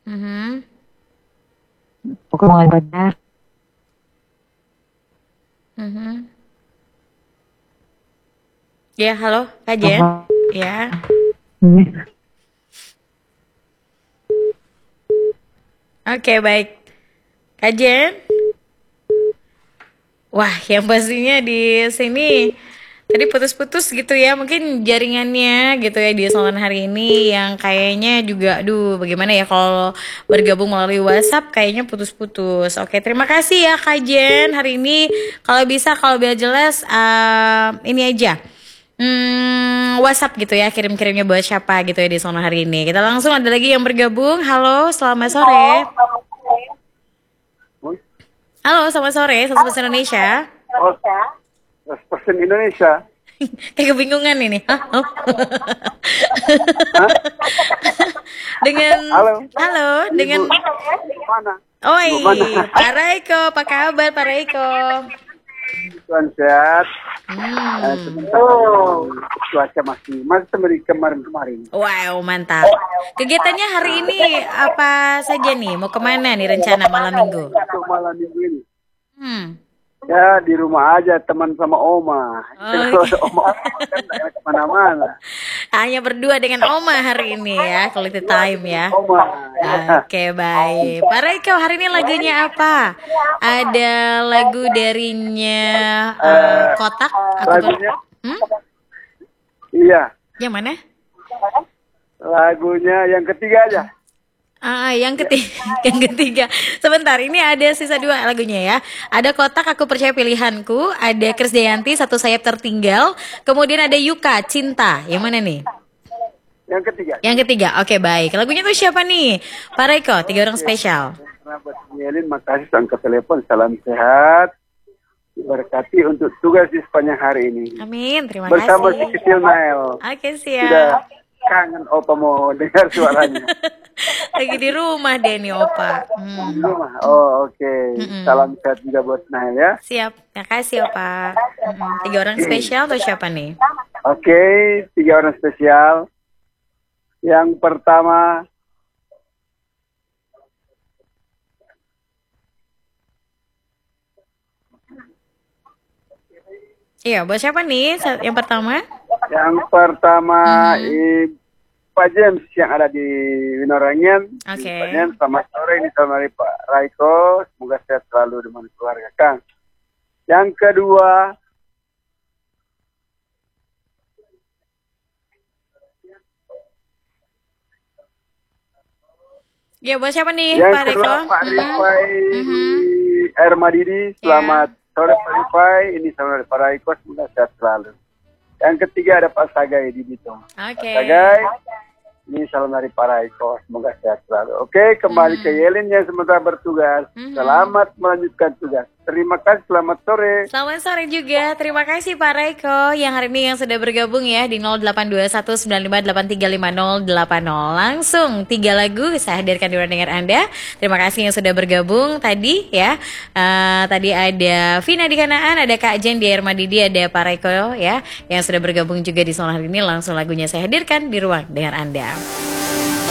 Mhm. Pokoknya benar. Mhm. Ya, halo, Kak Jen. Apa? Ya. Oke, baik. Kak Jen. Wah, yang pastinya di sini tadi putus-putus gitu ya. Mungkin jaringannya gitu ya di salon hari ini yang kayaknya juga aduh bagaimana ya kalau bergabung melalui WhatsApp kayaknya putus-putus. Oke, terima kasih ya Kak Jen hari ini. Kalau bisa kalau biar jelas ini aja. WhatsApp gitu ya kirim-kirimnya buat siapa gitu ya di salon hari ini. Kita langsung ada lagi yang bergabung. Halo, selamat sore. Halo, selamat sore. Satu Bahasa Indonesia. Oh, persen Indonesia. Kayak kebingungan ini. Hah? Oh. Hah? Dengan Halo, halo Ibu dengan mana? Oi, Ibu mana? Pak Raiko, apa kabar Pak Raiko? Tuhan sehat. Hmm. Sebentar, cuaca masih seperti kemarin-kemarin. Wow, mantap. Kegiatannya hari ini apa saja nih? Mau kemana nih rencana malam minggu? Untuk malam minggu ini, Hmm. ya di rumah aja teman sama Oma. Oke. Oma kan nggak kemana-mana. Hanya berdua dengan Oma hari ini ya, quality time ya. Oma. Oke, baik. Pak Raiko, hari ini lagunya apa? Ada lagu darinya Kotak. Lagunya, Hmm? iya. Yang mana? Lagunya yang ketiga aja. Yang ketiga, yang ketiga. Sebentar, ini ada sisa dua lagunya ya. Ada Kotak, Aku Percaya Pilihanku. Ada Krisdayanti, Satu Sayap Tertinggal. Kemudian ada Yuka, Cinta. Yang mana nih? Yang ketiga. Yang ketiga, oke baik. Lagunya tuh siapa nih? Pak Raiko, 3 orang spesial. Karena buat Yelin, makasih angkat telepon. Salam sehat. Berkati untuk tugas di sepanjang hari ini. Amin, terima Bersama si kasih. kecil Nael. Oke, Sudah siap. kangen Opa mau dengar suaranya. Lagi di rumah deh nih, Opa. Di rumah. Oh, oke. Salam sehat juga buat Nael ya. Siap, terima kasih, Opa. 3 orang spesial atau siapa nih? Oke, 3 orang spesial. Yang pertama, Iya, buat siapa nih? Yang pertama? Pak James yang ada di Winorangen. Oke. Pak James, selamat sore ini sama Pak Raiko. Semoga sehat selalu dengan keluarga Kang. Yang kedua, Ya, buat siapa nih, yang Pak Riko? kedua Pak Rifai di Air Madidi. Selamat sore Pak Rifai. Ini sama Pak Raiko. Semoga sehat selalu. Yang ketiga ada Pak Sagai di Bitung. Oke. Pak Sagai, ini salam dari Pak Raiko. Semoga sehat selalu. Oke, kembali ke Yelin yang sementara bertugas. Selamat melanjutkan tugas. Terima kasih, selamat sore. Selamat sore juga. Terima kasih Pak Raiko yang hari ini yang sudah bergabung ya di 082195835080. Langsung 3 lagu saya hadirkan di ruang dengar Anda. Terima kasih yang sudah bergabung tadi ya. Tadi ada Vina di Kanaan, ada Kak Jen di Air Madidi, ada Pak Raiko ya yang sudah bergabung juga di soal hari ini. Langsung lagunya saya hadirkan di ruang dengar Anda.